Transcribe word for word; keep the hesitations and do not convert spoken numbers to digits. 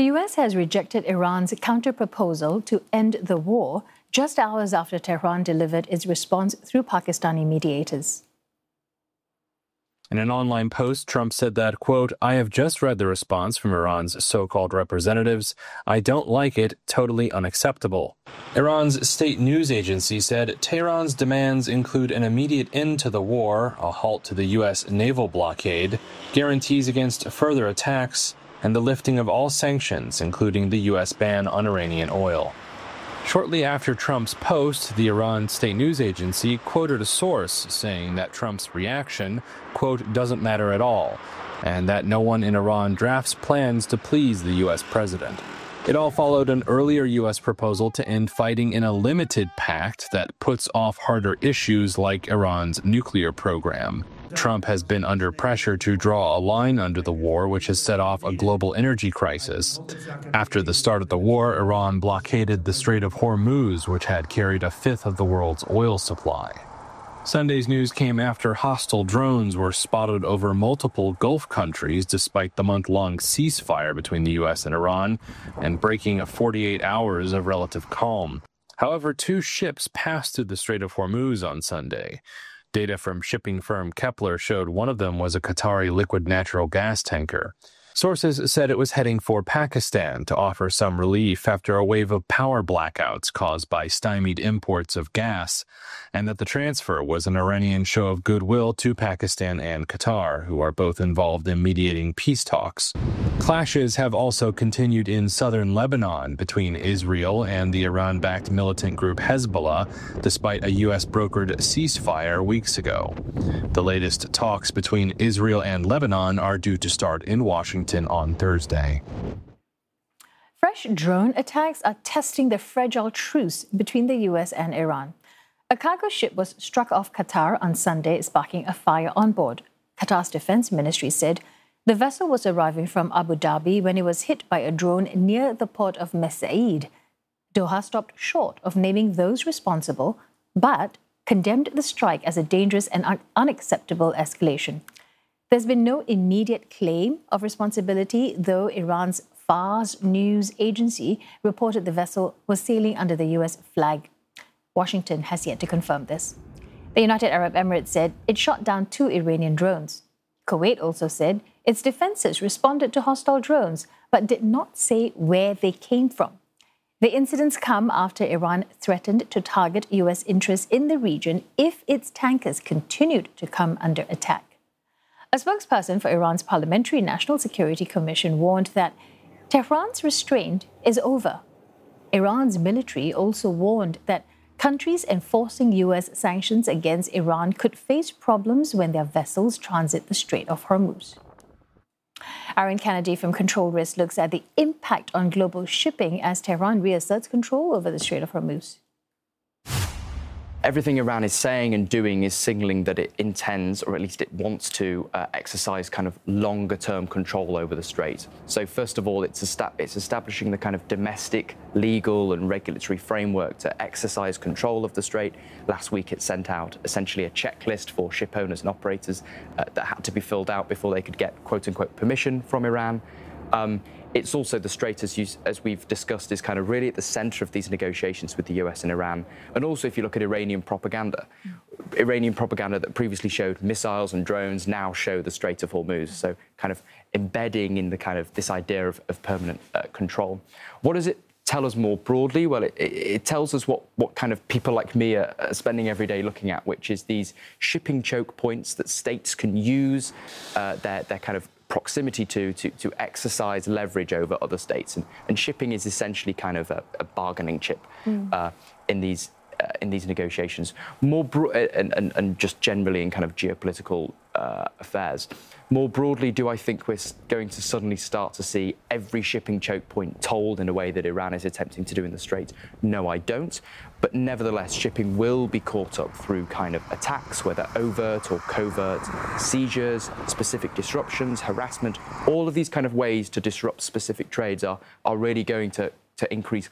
The U S has rejected Iran's counter-proposal to end the war just hours after Tehran delivered its response through Pakistani mediators. In an online post, Trump said that, quote, "I have just read the response from Iran's so-called representatives. I don't like it, totally unacceptable." Iran's state news agency said Tehran's demands include an immediate end to the war, a halt to the U S naval blockade, guarantees against further attacks, and the lifting of all sanctions, including the U S ban on Iranian oil. Shortly after Trump's post, the Iran state news agency quoted a source saying that Trump's reaction, quote, "doesn't matter at all," and that no one in Iran drafts plans to please the U S president. It all followed an earlier U S proposal to end fighting in a limited pact that puts off harder issues like Iran's nuclear program. Trump has been under pressure to draw a line under the war, which has set off a global energy crisis. After the start of the war, Iran blockaded the Strait of Hormuz, which had carried a fifth of the world's oil supply. Sunday's news came after hostile drones were spotted over multiple Gulf countries despite the month-long ceasefire between the U S and Iran and breaking forty-eight hours of relative calm. However, two ships passed through the Strait of Hormuz on Sunday. Data from shipping firm Kepler showed one of them was a Qatari liquid natural gas tanker. Sources said it was heading for Pakistan to offer some relief after a wave of power blackouts caused by stymied imports of gas, and that the transfer was an Iranian show of goodwill to Pakistan and Qatar, who are both involved in mediating peace talks. Clashes have also continued in southern Lebanon between Israel and the Iran-backed militant group Hezbollah, despite a U S-brokered ceasefire weeks ago. The latest talks between Israel and Lebanon are due to start in Washington on Thursday. Fresh drone attacks are testing the fragile truce between the U S and Iran. A cargo ship was struck off Qatar on Sunday, sparking a fire on board. Qatar's defense ministry said the vessel was arriving from Abu Dhabi when it was hit by a drone near the port of Mesaid. Doha stopped short of naming those responsible, but condemned the strike as a dangerous and un- unacceptable escalation. There's been no immediate claim of responsibility, though Iran's Fars news agency reported the vessel was sailing under the U S flag. Washington has yet to confirm this. The United Arab Emirates said it shot down two Iranian drones. Kuwait also said its defenses responded to hostile drones, but did not say where they came from. The incidents come after Iran threatened to target U S interests in the region if its tankers continued to come under attack. A spokesperson for Iran's Parliamentary National Security Commission warned that Tehran's restraint is over. Iran's military also warned that countries enforcing U S sanctions against Iran could face problems when their vessels transit the Strait of Hormuz. Aaron Kennedy from Control Risk looks at the impact on global shipping as Tehran reasserts control over the Strait of Hormuz. Everything Iran is saying and doing is signaling that it intends, or at least it wants to, uh, exercise kind of longer-term control over the strait. So first of all, it's, esta- it's establishing the kind of domestic, legal and regulatory framework to exercise control of the strait. Last week, it sent out essentially a checklist for ship owners and operators uh, that had to be filled out before they could get quote-unquote permission from Iran. Um, it's also the strait, as, you, as we've discussed, is kind of really at the center of these negotiations with the U S and Iran. And also, if you look at Iranian propaganda, mm. Iranian propaganda that previously showed missiles and drones now show the Strait of Hormuz. So kind of embedding in the kind of this idea of, of permanent uh, control. What does it tell us more broadly? Well, it, it tells us what, what kind of people like me are, are spending every day looking at, which is these shipping choke points that states can use uh, their, their kind of proximity to, to to exercise leverage over other states, and, and shipping is essentially kind of a, a bargaining chip mm. uh, in these uh, in these negotiations. More bro- and, and and just generally in kind of geopolitical uh, affairs. More broadly, do I think we're going to suddenly start to see every shipping choke point tolled in a way that Iran is attempting to do in the Strait? No, I don't. But nevertheless, shipping will be caught up through kind of attacks, whether overt or covert, seizures, specific disruptions, harassment. All of these kind of ways to disrupt specific trades are, are really going to, to increase